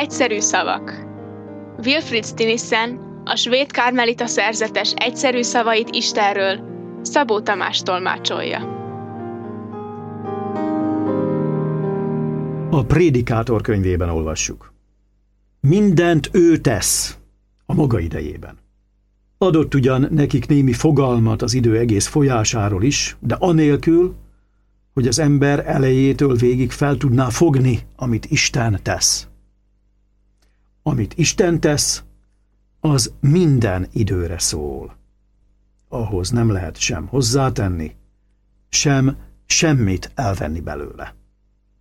Egyszerű szavak. Wilfrid Stinissen, a svéd karmelita szerzetes egyszerű szavait Istenről Szabó Tamás tolmácsolja. A Prédikátor könyvében olvassuk. Mindent ő tesz a maga idejében. Adott ugyan nekik némi fogalmat az idő egész folyásáról is, de anélkül, hogy az ember elejétől végig fel tudná fogni, amit Isten tesz. Amit Isten tesz, az minden időre szól. Ahhoz nem lehet sem hozzátenni, sem semmit elvenni belőle.